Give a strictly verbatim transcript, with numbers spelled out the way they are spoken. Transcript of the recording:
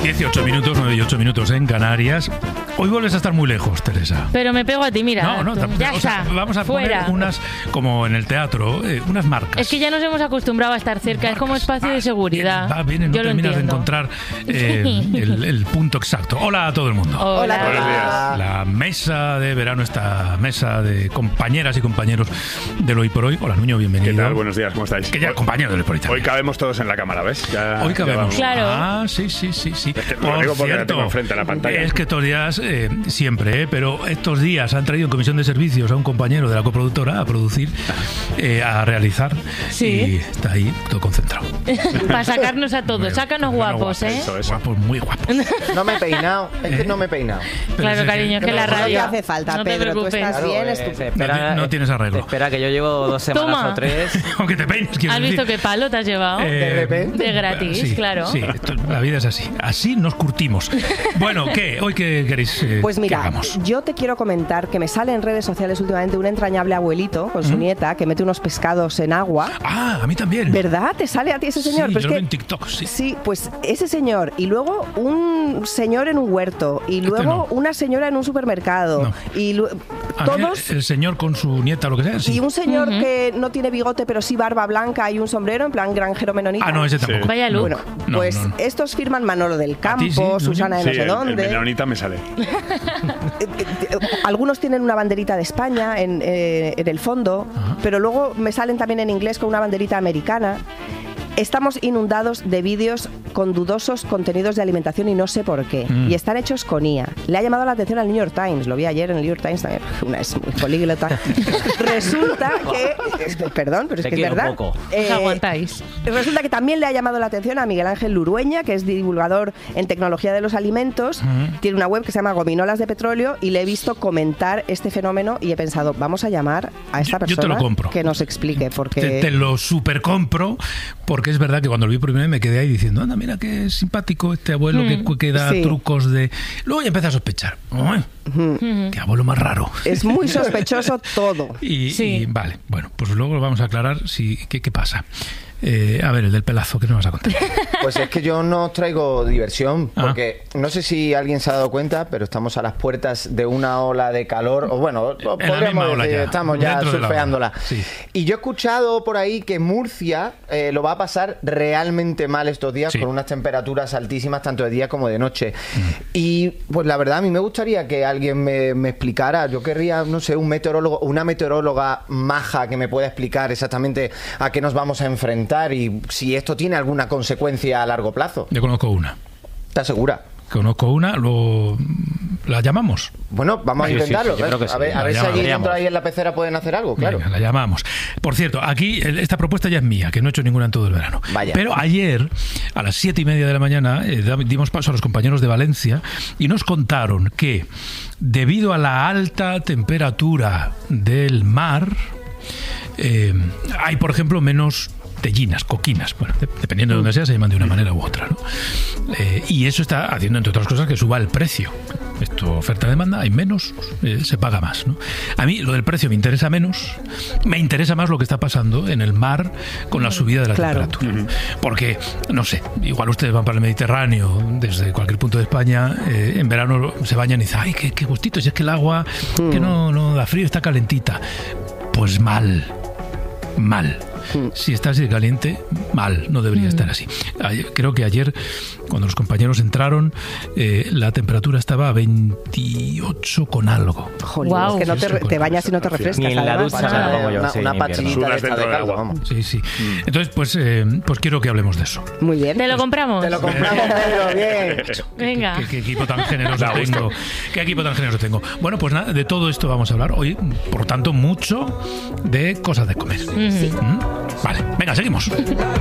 dieciocho minutos, nueve y ocho minutos en Canarias. Hoy vuelves a estar muy lejos, Teresa. Pero me pego a ti, mira. No, no, ya o está. sea, vamos a fuera. poner unas, como en el teatro, eh, unas marcas. Es que ya nos hemos acostumbrado a estar cerca, marcas. Es como espacio va, de seguridad. Va, viene, no Yo terminas de entiendo. encontrar eh, el, el punto exacto. Hola a todo el mundo. Hola. Buenos días. La mesa de verano, esta mesa de compañeras y compañeros del Hoy por Hoy. Hola, Nuño, bienvenido. ¿Qué tal? Buenos días, ¿cómo estáis? Que ya compañero del Hoy por Hoy también. Hoy cabemos todos en la cámara, ¿ves? Ya, Hoy cabemos. vamos. Claro. Ah, sí, sí, sí, sí. Es que lo digo porque la tengo enfrente a la pantalla. Es que estos días, eh, siempre, eh, pero estos días han traído en comisión de servicios a un compañero de la coproductora a producir, eh, a realizar. Sí. Y está ahí todo concentrado. Para sacarnos a todos. Bueno, Sácanos bueno, guapos, ¿eh? Eso, eso. Guapos, muy guapos. No me he peinado, es que no me he peinado. Pero Claro, sí, cariño, es que No, la no te radio. hace falta, no te Pedro, tú preocupes. estás bien, eh, estupendo. se No, espera, ti- no tienes arreglo. Espera, que yo llevo dos semanas Toma. o tres. Aunque te peines, quiero ¿Has decir. visto qué palo te has llevado? Eh, De repente. De gratis, sí, claro. Sí, esto- la vida es así. Así nos curtimos. Bueno, ¿qué? ¿Hoy qué queréis eh, Pues que mira, hagamos? yo te quiero comentar que me sale en redes sociales últimamente un entrañable abuelito con su nieta que mete unos pescados en agua. Ah, a mí también. ¿Verdad? ¿Te sale a ti ese señor? Sí, Pero yo es lo veo que- en TikTok, sí. Sí, pues ese señor y luego un señor en un huerto y luego no. una señora en un supermercado No. y lu- A mí todos el, el señor con su nieta, lo que sea, sí. y un señor que no tiene bigote pero sí barba blanca y un sombrero en plan granjero menonita. Ah, no, ese tampoco. Vaya look. Bueno, No, pues no, no. estos firman Manolo del Campo, ti sí, Nuño? Susana de Sí, no sé el, el dónde. menonita me sale. Eh, eh, Algunos tienen una banderita de España en, eh, en el fondo, pero luego me salen también en inglés con una banderita americana. Estamos inundados de vídeos con dudosos contenidos de alimentación y no sé por qué. Mm. Y están hechos con I A. Le ha llamado la atención al New York Times. Lo vi ayer en el New York Times también. Una es muy políglota. Resulta que... es que- Perdón, pero es Te que es quiero verdad. un poco. Eh, Os aguantáis. Resulta que también le ha llamado la atención a Miguel Ángel Lurueña, que es divulgador en tecnología de los alimentos. Tiene una web que se llama Gominolas de Petróleo y le he visto comentar este fenómeno y he pensado, vamos a llamar a esta Yo- yo te persona lo compro. que nos explique. Porque... Te, te lo super compro, porque es verdad que cuando lo vi por primera vez me quedé ahí diciendo, anda, mira qué simpático este abuelo que, que da Sí. trucos de... Luego ya empecé a sospechar. Uy, qué abuelo más raro. Es muy sospechoso todo. Y, Sí. y, vale, bueno, pues luego lo vamos a aclarar si, qué, qué pasa. Eh, a ver, el del pelazo, ¿qué nos vas a contar? Pues es que yo no os traigo diversión, Ah. porque no sé si alguien se ha dado cuenta, pero estamos a las puertas de una ola de calor, o bueno, En la podríamos misma ola decir, ya, estamos ya dentro de la surfeándola. ola, sí. Y yo he escuchado por ahí que Murcia eh, lo va a pasar realmente mal estos días, Sí. con unas temperaturas altísimas tanto de día como de noche. Y pues la verdad a mí me gustaría que alguien me, me explicara, yo querría, no sé, un meteorólogo, una meteoróloga maja que me pueda explicar exactamente a qué nos vamos a enfrentar y si esto tiene alguna consecuencia a largo plazo. Yo conozco una. ¿Estás segura? Conozco una, luego la llamamos. Bueno, vamos a Sí, sí, intentarlo. sí, yo creo que a sí. ver, a La ver si allí llamamos. dentro ahí en la pecera pueden hacer algo, claro. Venga, la llamamos. Por cierto, aquí el- esta propuesta ya es mía, que no he hecho ninguna en todo el verano. Vaya. Pero ayer, a las siete y media de la mañana, eh, da- dimos paso a los compañeros de Valencia y nos contaron que, debido a la alta temperatura del mar, eh, hay, por ejemplo, menos tellinas, coquinas. Bueno, de- dependiendo de donde sea, se llaman de una manera u otra, ¿no? Eh, y eso está haciendo, entre otras cosas, que suba el precio. Esto, oferta-demanda, hay menos, eh, se paga más, ¿no? A mí lo del precio me interesa menos, me interesa más lo que está pasando en el mar con la subida de la Claro. temperatura. Porque, no sé, igual ustedes van para el Mediterráneo, desde cualquier punto de España, eh, en verano se bañan y dicen, ay, qué, qué gustito, si es que el agua que no, no da frío, está calentita. Pues mal, mal. Si está así de caliente, mal, no debería estar así. Ayer- creo que ayer, cuando los compañeros entraron, eh, la temperatura estaba a veintiocho con algo. Jolín, Guau. es que no te, Sí, sí, te bañas y no te al final. refrescas. Ni en la además. ducha me lo pongo yo, una sí, una en invierno. pachita Sudas de esta dentro de del caldo, agua. vamos. Sí, sí. Entonces, pues, eh, pues quiero que hablemos de eso. Muy bien. ¿Te lo compramos? Te lo compramos, Pedro, bien. Venga. ¿Qué, qué equipo tan generoso Da gusto. tengo? ¿Qué equipo tan generoso tengo? Bueno, pues nada, de todo esto vamos a hablar hoy, por tanto, mucho de cosas de comer. ¿Mm? Vale, venga, seguimos.